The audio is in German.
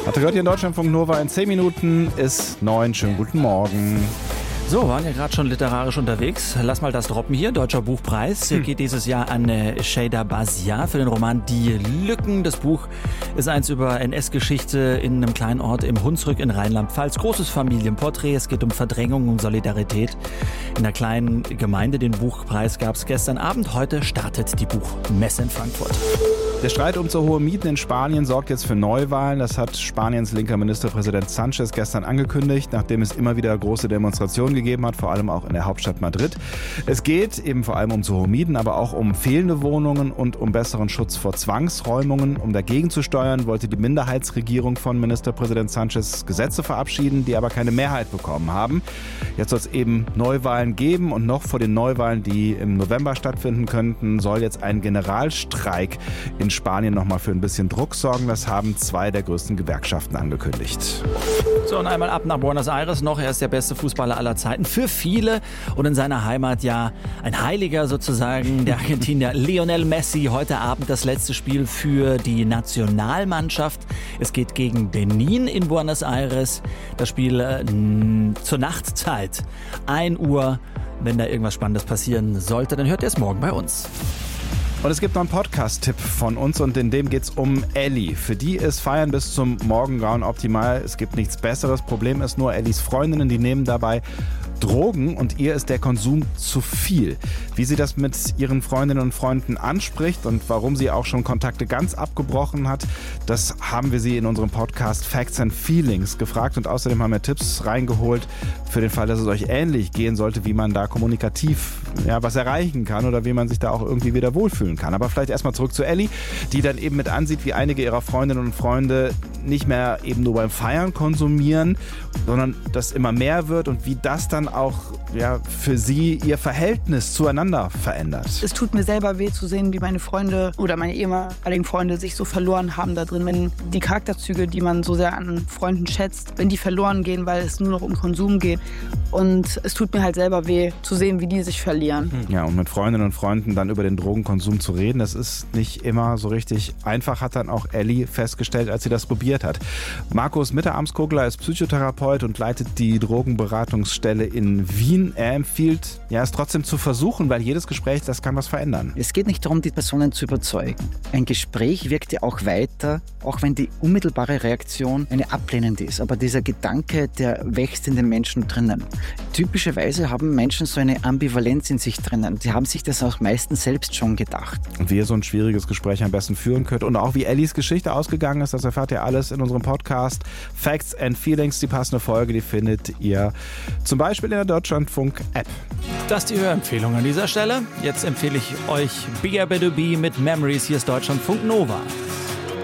Hatte gehört hier in Deutschlandfunk Nova in 10 Minuten ist 9. Schönen guten Morgen. So, waren ja gerade schon literarisch unterwegs. Lass mal das droppen hier. Deutscher Buchpreis geht dieses Jahr an Sheyda Bazia für den Roman Die Lücken. Das Buch ist eins über NS-Geschichte in einem kleinen Ort im Hunsrück in Rheinland-Pfalz. Großes Familienporträt. Es geht um Verdrängung, um Solidarität in einer kleinen Gemeinde. Den Buchpreis gab es gestern Abend. Heute startet die Buchmesse in Frankfurt. Der Streit um zu hohe Mieten in Spanien sorgt jetzt für Neuwahlen. Das hat Spaniens linker Ministerpräsident Sánchez gestern angekündigt, nachdem es immer wieder große Demonstrationen gegeben hat, vor allem auch in der Hauptstadt Madrid. Es geht eben vor allem um zu hohe Mieten, aber auch um fehlende Wohnungen und um besseren Schutz vor Zwangsräumungen. Um dagegen zu steuern, wollte die Minderheitsregierung von Ministerpräsident Sánchez Gesetze verabschieden, die aber keine Mehrheit bekommen haben. Jetzt soll es eben Neuwahlen geben und noch vor den Neuwahlen, die im November stattfinden könnten, soll jetzt ein Generalstreik in Spanien nochmal für ein bisschen Druck sorgen. Das haben 2 der größten Gewerkschaften angekündigt. So, und einmal ab nach Buenos Aires noch. Er ist der beste Fußballer aller Zeiten für viele und in seiner Heimat ja ein Heiliger sozusagen, der Argentinier Lionel Messi. Heute Abend das letzte Spiel für die Nationalmannschaft. Es geht gegen Benin in Buenos Aires. Das Spiel zur Nachtzeit, 1 Uhr. Wenn da irgendwas Spannendes passieren sollte, dann hört ihr es morgen bei uns. Und es gibt noch einen Podcast-Tipp von uns und in dem geht es um Ellie. Für die ist Feiern bis zum Morgengrauen optimal. Es gibt nichts Besseres. Problem ist nur, Ellies Freundinnen, die nehmen dabei Drogen und ihr ist der Konsum zu viel. Wie sie das mit ihren Freundinnen und Freunden anspricht und warum sie auch schon Kontakte ganz abgebrochen hat, das haben wir sie in unserem Podcast Facts and Feelings gefragt und außerdem haben wir Tipps reingeholt für den Fall, dass es euch ähnlich gehen sollte, wie man da kommunikativ was erreichen kann oder wie man sich da auch irgendwie wieder wohlfühlen kann. Aber vielleicht erstmal zurück zu Ellie, die dann eben mit ansieht, wie einige ihrer Freundinnen und Freunde nicht mehr eben nur beim Feiern konsumieren, sondern das immer mehr wird und wie das dann auch für sie ihr Verhältnis zueinander verändert. Es tut mir selber weh zu sehen, wie meine Freunde oder meine ehemaligen Freunde sich so verloren haben da drin, wenn die Charakterzüge, die man so sehr an Freunden schätzt, wenn die verloren gehen, weil es nur noch um Konsum geht. Und es tut mir halt selber weh zu sehen, wie die sich verlieren. Ja, und mit Freundinnen und Freunden dann über den Drogenkonsum zu reden, das ist nicht immer so richtig einfach, hat dann auch Ellie festgestellt, als sie das probiert hat. Markus Mitteramskogler ist Psychotherapeut und leitet die Drogenberatungsstelle in Wien. Er empfiehlt, es trotzdem zu versuchen, weil jedes Gespräch, das kann was verändern. Es geht nicht darum, die Personen zu überzeugen. Ein Gespräch wirkt ja auch weiter, auch wenn die unmittelbare Reaktion eine ablehnende ist. Aber dieser Gedanke, der wächst in den Menschen drinnen. Typischerweise haben Menschen so eine Ambivalenz in sich drinnen. Sie haben sich das auch meistens selbst schon gedacht. Und wie ihr so ein schwieriges Gespräch am besten führen könnt und auch wie Ellies Geschichte ausgegangen ist, das erfahrt ihr alles in unserem Podcast Facts and Feelings. Die passende Folge, die findet ihr zum Beispiel in der Deutschlandfunk-App. Das ist die Hörempfehlung an dieser Stelle. Jetzt empfehle ich euch Bigger Better Be mit Memories. Hier ist Deutschlandfunk Nova.